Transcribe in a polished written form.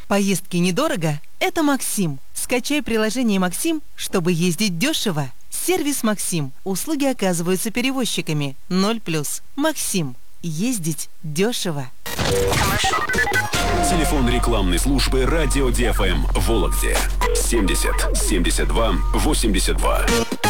Поездки недорого? Это Максим. Скачай приложение «Максим», чтобы ездить дешево. Сервис «Максим». Услуги оказываются перевозчиками. 0+. Максим. Ездить дешево. Телефон рекламной службы «Радио ДФМ» в Вологде. 70 72 82.